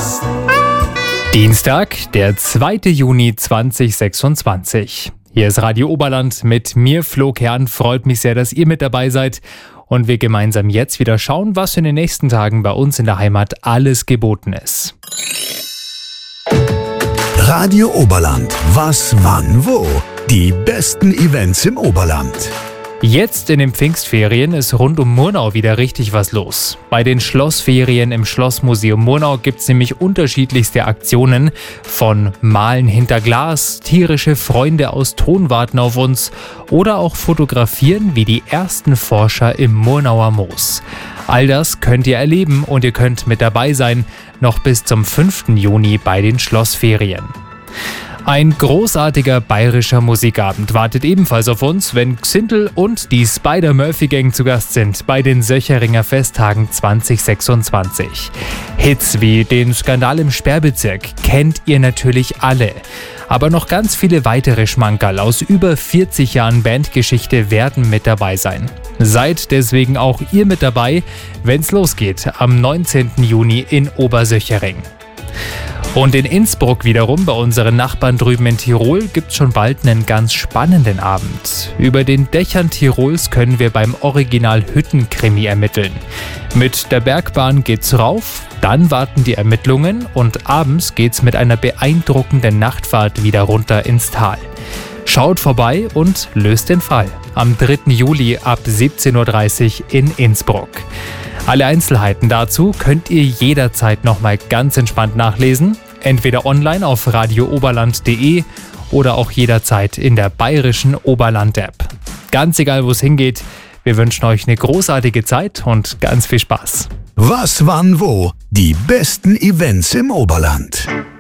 Dienstag, der 2. Juni 2026. Hier ist Radio Oberland mit mir, Flo Kern. Freut mich sehr, dass ihr mit dabei seid und wir gemeinsam jetzt wieder schauen, was in den nächsten Tagen bei uns in der Heimat alles geboten ist. Radio Oberland. Was, wann, wo? Die besten Events im Oberland. Jetzt in den Pfingstferien ist rund um Murnau wieder richtig was los. Bei den Schlossferien im Schlossmuseum Murnau gibt es nämlich unterschiedlichste Aktionen. Von Malen hinter Glas, tierische Freunde aus Ton warten auf uns oder auch fotografieren wie die ersten Forscher im Murnauer Moos. All das könnt ihr erleben und ihr könnt mit dabei sein, noch bis zum 5. Juni bei den Schlossferien. Ein großartiger bayerischer Musikabend wartet ebenfalls auf uns, wenn Xintl und die Spider-Murphy-Gang zu Gast sind bei den Söcheringer Festtagen 2026. Hits wie den Skandal im Sperrbezirk kennt ihr natürlich alle. Aber noch ganz viele weitere Schmankerl aus über 40 Jahren Bandgeschichte werden mit dabei sein. Seid deswegen auch ihr mit dabei, wenn's losgeht am 19. Juni in Obersöchering. Und in Innsbruck wiederum, bei unseren Nachbarn drüben in Tirol, gibt's schon bald einen ganz spannenden Abend. Über den Dächern Tirols können wir beim Original Hüttenkrimi ermitteln. Mit der Bergbahn geht's rauf, dann warten die Ermittlungen und abends geht's mit einer beeindruckenden Nachtfahrt wieder runter ins Tal. Schaut vorbei und löst den Fall. Am 3. Juli ab 17.30 Uhr in Innsbruck. Alle Einzelheiten dazu könnt ihr jederzeit nochmal ganz entspannt nachlesen, entweder online auf radiooberland.de oder auch jederzeit in der bayerischen Oberland-App. Ganz egal, wo es hingeht, wir wünschen euch eine großartige Zeit und ganz viel Spaß. Was, wann, wo? Die besten Events im Oberland.